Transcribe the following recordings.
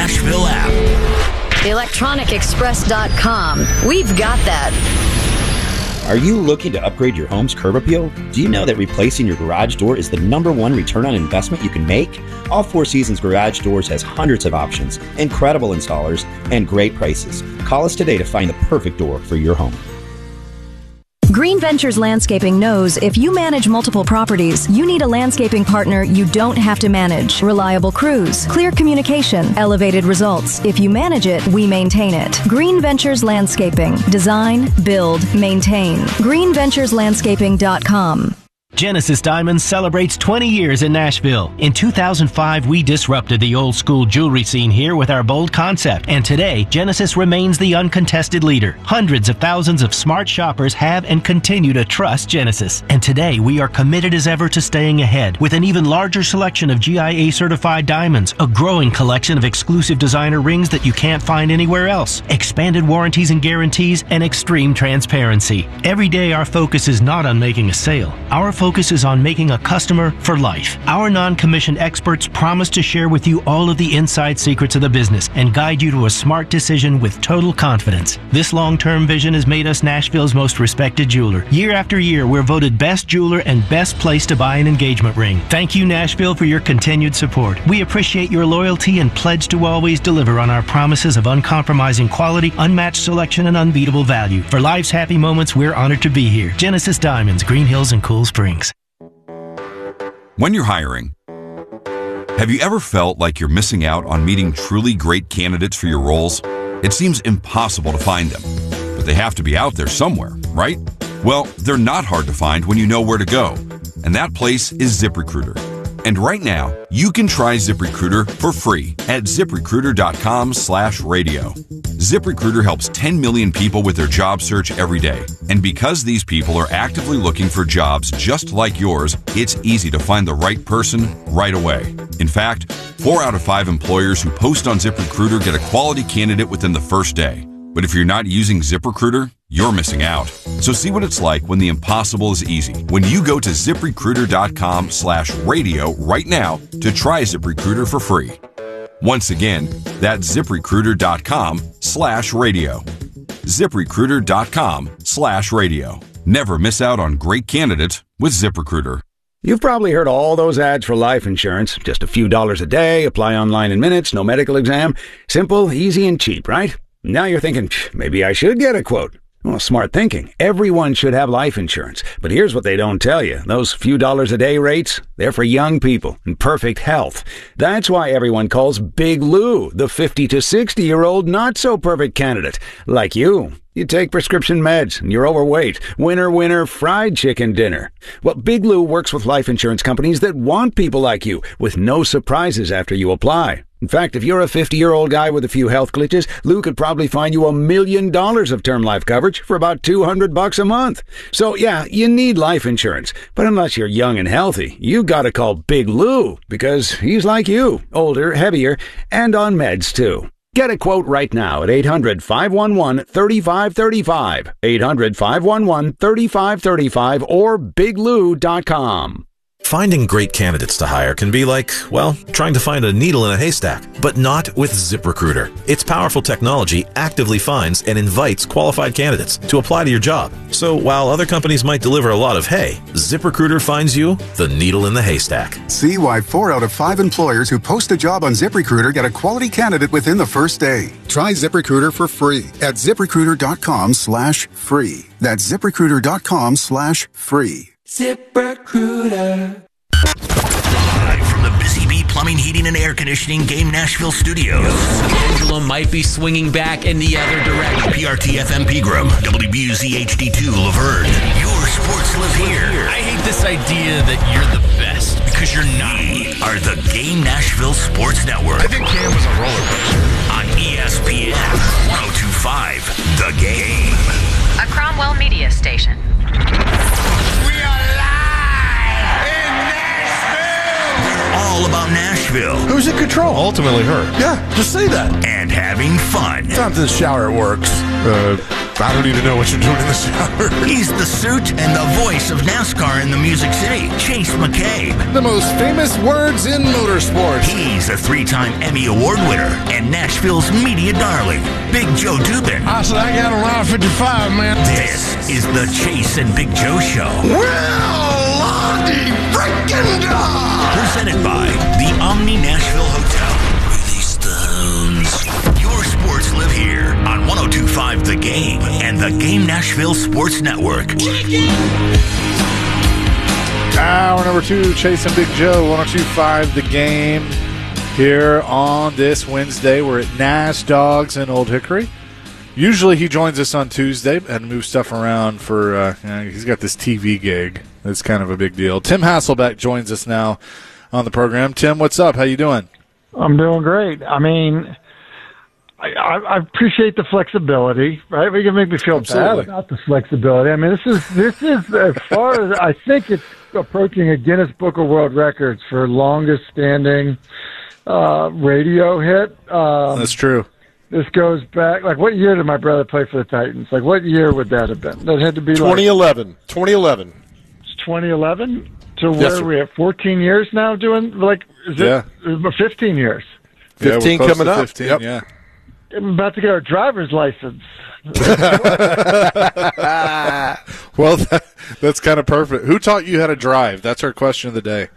Nashville app. ElectronicExpress.com. We've got that. Are you looking to upgrade your home's curb appeal? Do you know that replacing your garage door is the #1 return on investment you can make? All Four Seasons Garage Doors has hundreds of options, incredible installers, and great prices. Call us today to find the perfect door for your home. Green Ventures Landscaping knows if you manage multiple properties, you need a landscaping partner you don't have to manage. Reliable crews, clear communication, elevated results. If you manage it, we maintain it. Green Ventures Landscaping. Design, build, maintain. GreenVenturesLandscaping.com. Genesis Diamonds celebrates 20 years in Nashville. In 2005, we disrupted the old school jewelry scene here with our bold concept. And today, Genesis remains the uncontested leader. Hundreds of thousands of smart shoppers have and continue to trust Genesis. And today, we are committed as ever to staying ahead with an even larger selection of GIA certified diamonds, a growing collection of exclusive designer rings that you can't find anywhere else, expanded warranties and guarantees, and extreme transparency. Every day, our focus is not on making a sale. Our focus is on making a customer for life. Our non-commissioned experts promise to share with you all of the inside secrets of the business and guide you to a smart decision with total confidence. This long-term vision has made us Nashville's most respected jeweler. Year after year, we're voted best jeweler and best place to buy an engagement ring. Thank you, Nashville, for your continued support. We appreciate your loyalty and pledge to always deliver on our promises of uncompromising quality, unmatched selection, and unbeatable value. For life's happy moments, we're honored to be here. Genesis Diamonds, Green Hills and Cool Springs. When you're hiring, have you ever felt like you're missing out on meeting truly great candidates for your roles? It seems impossible to find them, but they have to be out there somewhere, right? Well, they're not hard to find when you know where to go, and that place is ZipRecruiter. And right now, you can try ZipRecruiter for free at ZipRecruiter.com/radio. ZipRecruiter helps 10 million people with their job search every day. And because these people are actively looking for jobs just like yours, it's easy to find the right person right away. In fact, 4 out of 5 employers who post on ZipRecruiter get a quality candidate within the first day. But if you're not using ZipRecruiter, you're missing out. So see what it's like when the impossible is easy. When you go to ZipRecruiter.com/radio right now to try ZipRecruiter for free. Once again, that's ZipRecruiter.com/radio. ZipRecruiter.com/radio. Never miss out on great candidates with ZipRecruiter. You've probably heard all those ads for life insurance. Just a few dollars a day, apply online in minutes, no medical exam. Simple, easy, and cheap, right? Now you're thinking, maybe I should get a quote. Well, smart thinking. Everyone should have life insurance. But here's what they don't tell you. Those few dollars a day rates, they're for young people in perfect health. That's why everyone calls Big Lou the 50 to 60-year-old not-so-perfect candidate, like you. You take prescription meds and you're overweight. Winner, winner, fried chicken dinner. Well, Big Lou works with life insurance companies that want people like you with no surprises after you apply. In fact, if you're a 50-year-old guy with a few health glitches, Lou could probably find you $1 million of term life coverage for about $200 a month. So yeah, you need life insurance. But unless you're young and healthy, you gotta call Big Lou because he's like you, older, heavier, and on meds too. Get a quote right now at 800-511-3535, 800-511-3535, or biglou.com. Finding great candidates to hire can be like, well, trying to find a needle in a haystack, but not with ZipRecruiter. Its powerful technology actively finds and invites qualified candidates to apply to your job. So while other companies might deliver a lot of hay, ZipRecruiter finds you the needle in the haystack. See why 4 out of 5 employers who post a job on ZipRecruiter get a quality candidate within the first day. Try ZipRecruiter for free at ZipRecruiter.com/free. That's ZipRecruiter.com/free. ZipRecruiter. Live from the Busy Bee Plumbing, Heating, and Air Conditioning Game Nashville Studios. Angela might be swinging back in the other direction. PRT FM Pegram, WBUZ HD2 Laverne. Your sports live here. I hate this idea that you're the best because you're not. We are the Game Nashville Sports Network. I think Cam was a roller coaster. On ESPN 102.5, The Game. A Cromwell Media Station. All about Nashville. Who's in control? control. Ultimately her. Yeah, just say that. And having fun. Sometimes in the shower it works. I don't even know what you're doing in the shower. He's the suit and the voice of NASCAR in the Music City, Chase McCabe. The most famous words in motorsports. He's a 3-time Emmy Award winner and Nashville's media darling, Big Joe Dubin. I said, I got a line 55, man. This is the Chase and Big Joe Show. Well, Lottie frickin' dog! Presented by the Omni Nashville Hotel. Release the hounds. Your sports live here on 102.5 The Game and the Game Nashville Sports Network. Hour number 2, Chase and Big Joe, 102.5 The Game. Here on this Wednesday, we're at Nash Dogs in Old Hickory. Usually he joins us on Tuesday and moves stuff around for, he's got this TV gig. It's kind of a big deal. Tim Hasselbeck joins us now on the program. Tim, what's up? How you doing? I'm doing great. I mean, I appreciate the flexibility, right? You can make me feel bad about the flexibility. I mean, this is as far as I think it's approaching a Guinness Book of World Records for longest standing radio hit. That's true. This goes back, like, what year did my brother play for the Titans? Like, what year would that have been? That had to be 2011. 2011. It's 2011? So where are we at? 14 years now doing, like, is it 15 years? 15 coming up. 15, yep. Yeah. I'm about to get our driver's license. Well, that's kind of perfect. Who taught you how to drive? That's our question of the day.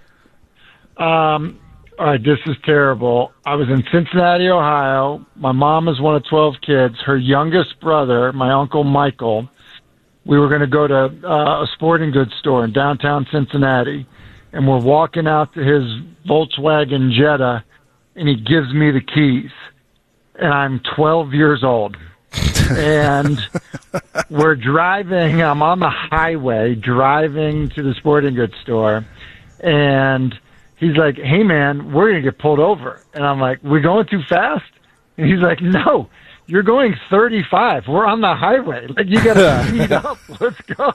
All right, this is terrible. I was in Cincinnati, Ohio. My mom is one of 12 kids. Her youngest brother, my Uncle Michael, we were going to go to a sporting goods store in downtown Cincinnati, and we're walking out to his Volkswagen Jetta, and he gives me the keys. And I'm 12 years old. And we're driving. I'm on the highway driving to the sporting goods store, and he's like, hey, man, we're going to get pulled over. And I'm like, we're going too fast? And he's like, no, you're going 35. We're on the highway. Like, you got to speed up. Let's go.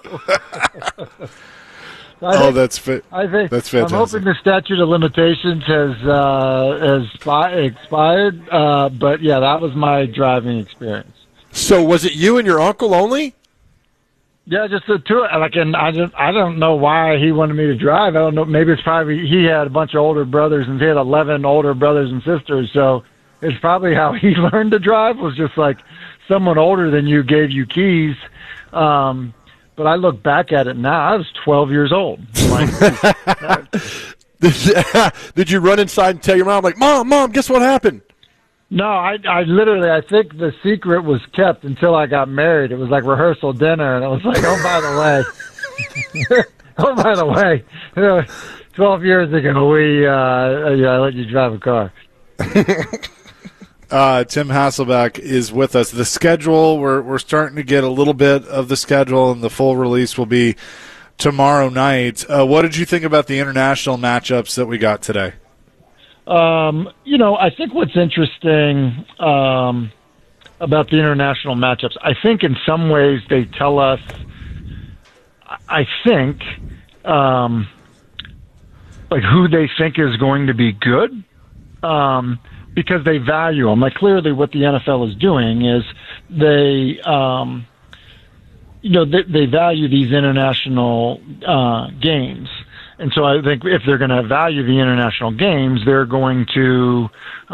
That's fantastic. I'm hoping the statute of limitations has expired. But, yeah, that was my driving experience. So was it you and your uncle only? Yeah, just the two. Like, and I don't know why he wanted me to drive. I don't know. Maybe it's probably he had a bunch of older brothers, and he had 11 older brothers and sisters. So it's probably how he learned to drive was just like someone older than you gave you keys. But I look back at it now. I was 12 years old. Like, did you run inside and tell your mom, like, Mom, guess what happened? No, I literally, I think the secret was kept until I got married. It was like rehearsal dinner, and I was like, oh, by the way, 12 years ago, I let you drive a car. Tim Hasselbeck is with us. The schedule, we're starting to get a little bit of the schedule, and the full release will be tomorrow night. What did you think about the international matchups that we got today? I think what's interesting about the international matchups, I think in some ways they tell us, I think, like who they think is going to be good, because they value them. Like clearly what the NFL is doing is they value these international games. And so I think if they're going to value the international games, they're going to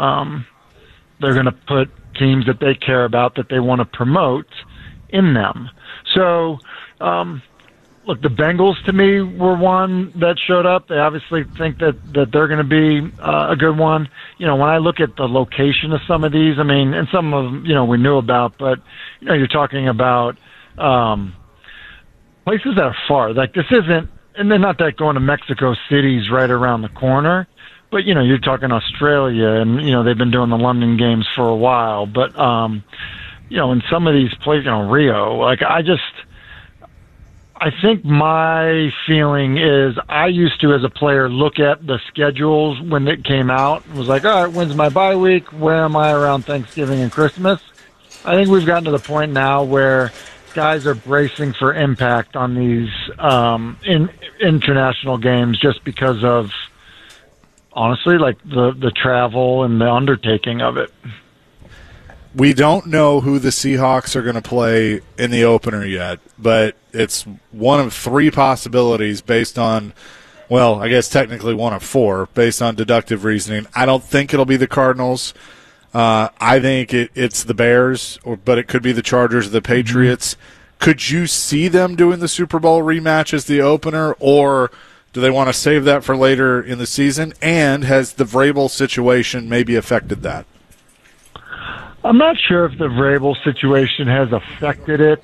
put teams that they care about, that they want to promote, in them. So, look, the Bengals to me were one that showed up. They obviously think that they're going to be a good one. You know, when I look at the location of some of these, I mean, and some of them, we knew about, but you're talking about places that are far. Like this isn't. And they're not that going to Mexico City's right around the corner, but you're talking Australia, and they've been doing the London games for a while. But in some of these places, Rio, like I think my feeling is I used to, as a player, look at the schedules when it came out. It was like, all right, when's my bye week? Where am I around Thanksgiving and Christmas? I think we've gotten to the point now where guys are bracing for impact on these international games just because of honestly, like the travel and the undertaking of it. We don't know who the Seahawks are going to play in the opener yet, but it's one of three possibilities based on, well, I guess technically one of four based on deductive reasoning. I don't think it'll be the Cardinals. I think it's the Bears, but it could be the Chargers or the Patriots. Could you see them doing the Super Bowl rematch as the opener, or do they want to save that for later in the season? And has the Vrabel situation maybe affected that? I'm not sure if the Vrabel situation has affected it.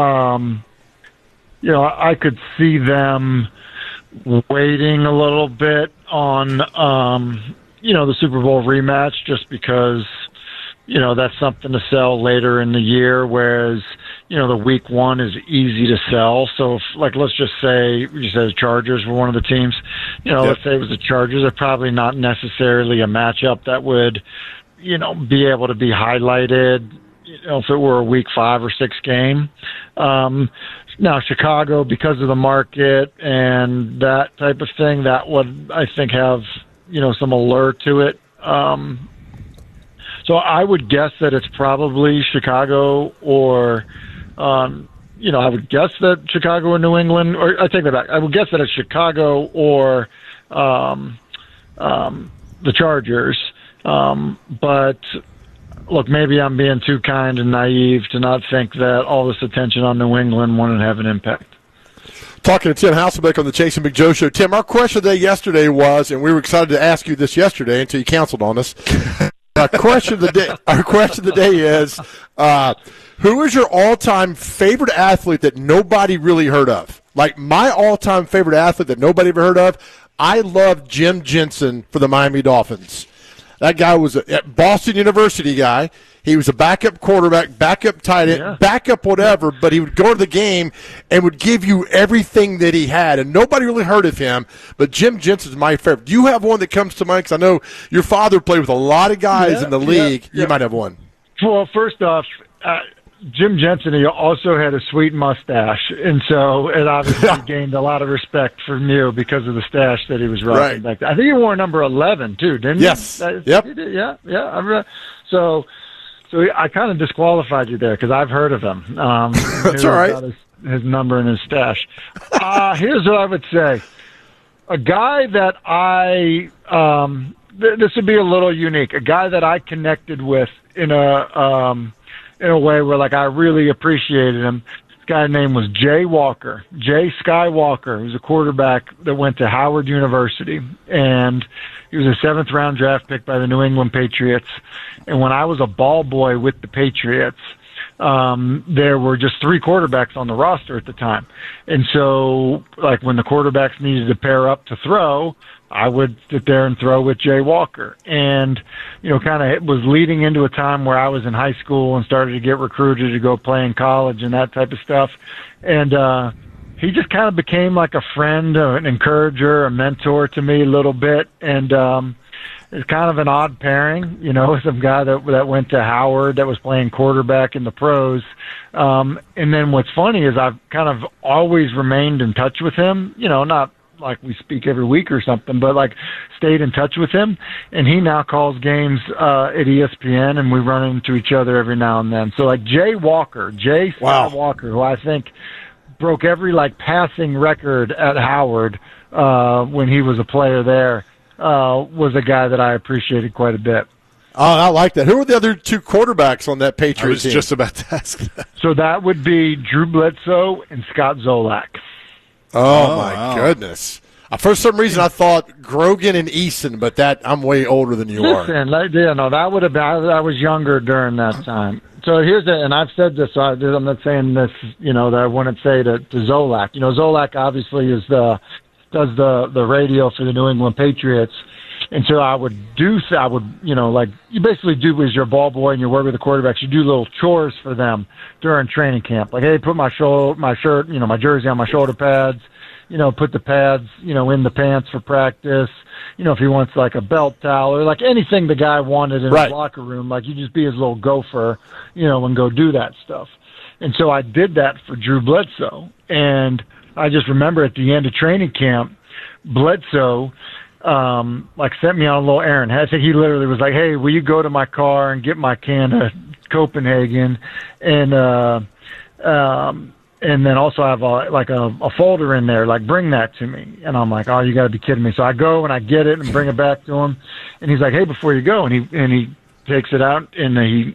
I could see them waiting a little bit on, the Super Bowl rematch just because, that's something to sell later in the year, whereas, the week one is easy to sell. So, let's just say, you said the Chargers were one of the teams. Let's say it was the Chargers. They're probably not necessarily a matchup that would – be able to be highlighted, if it were a week 5 or 6 game. Now, Chicago, because of the market and that type of thing, that would, I think, have, some allure to it. So I would guess that it's probably Chicago or, I would guess that Chicago or New England, or I take that back. I would guess that it's Chicago or the Chargers. But look, maybe I'm being too kind and naive to not think that all this attention on New England wouldn't have an impact. Talking to Tim Hasselbeck on the Chase and Big Joe Show. Tim, our question of the day yesterday was, and we were excited to ask you this yesterday until you canceled on us. Our question of the day is, who is your all-time favorite athlete that nobody really heard of? Like my all-time favorite athlete that nobody ever heard of, I love Jim Jensen for the Miami Dolphins. That guy was a Boston University guy. He was a backup quarterback, backup tight end, backup whatever, but he would go to the game and would give you everything that he had, and nobody really heard of him, but Jim Jensen's my favorite. Do you have one that comes to mind? Because I know your father played with a lot of guys in the league. You might have one. Well, first off, Jim Jensen, he also had a sweet mustache, and so it obviously gained a lot of respect from you because of the stash that he was rocking back then. I think he wore number 11 too, didn't he? Yes. Yep. Yeah. So I kind of disqualified you there because I've heard of him. That's all right. His number and his stash. Here's what I would say: a guy that this would be a little unique. A guy that I connected with in a way where, I really appreciated him. This guy's name was Jay Walker. Jay Skywalker. He was a quarterback that went to Howard University, and he was a 7th-round draft pick by the New England Patriots. And when I was a ball boy with the Patriots, there were just 3 quarterbacks on the roster at the time. And so, when the quarterbacks needed to pair up to throw, I would sit there and throw with Jay Walker. And, it was leading into a time where I was in high school and started to get recruited to go play in college and that type of stuff. And he just kind of became like a friend, an encourager, a mentor to me a little bit. And it's kind of an odd pairing, some guy that went to Howard that was playing quarterback in the pros. And then what's funny is I've kind of always remained in touch with him, not like we speak every week or something, but stayed in touch with him. And he now calls games at ESPN, and we run into each other every now and then. So Jay Walker, Walker, who I think broke every passing record at Howard when he was a player there, was a guy that I appreciated quite a bit. Oh, I like that. Who were the other 2 quarterbacks on that Patriots team? I was just about to ask that. So that would be Drew Bledsoe and Scott Zolak. Oh, my goodness. For some reason, I thought Grogan and Eason, but I'm way older than you are. That would have been, I was younger during that time. So here's and I've said this, so I'm not saying this, that I wouldn't say to Zolak. Zolak obviously does the radio for the New England Patriots. And so I would, you basically do as your ball boy and you work with the quarterbacks. You do little chores for them during training camp. Hey, put my shirt, my jersey on my shoulder pads, put the pads, in the pants for practice. If he wants a belt towel or anything the guy wanted in his locker room, you just be his little gopher, and go do that stuff. And so I did that for Drew Bledsoe. And I just remember at the end of training camp, Bledsoe, like sent me on a little errand. I think he literally was like, "Hey, will you go to my car and get my can of Copenhagen?" And then also I have a folder in there, like, bring that to me. And I'm like, "Oh, you got to be kidding me!" So I go and I get it and bring it back to him. And he's like, "Hey, before you go," and he takes it out and he